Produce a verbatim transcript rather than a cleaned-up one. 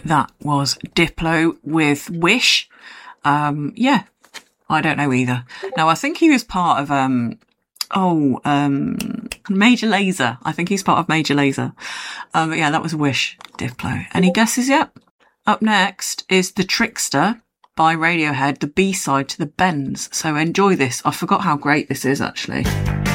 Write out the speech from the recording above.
That was Diplo with Wish. Um, yeah, I don't know either. Now, I think he was part of, um, oh, um, Major Lazer. I think he's part of Major Lazer. Um, but yeah, that was Wish, Diplo. Any guesses yet? Up next is The Trickster by Radiohead, the B-side to The Bends. So enjoy this. I forgot how great this is, actually.